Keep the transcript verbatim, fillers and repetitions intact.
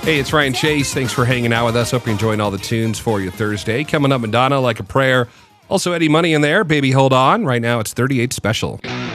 Hey, it's Ryan Chase. Thanks for hanging out with us. Hope you're enjoying all the tunes for your Thursday. Coming up, Madonna, Like a Prayer. Also, Eddie Money in there. Baby, hold on. Right now, it's thirty-eight Special.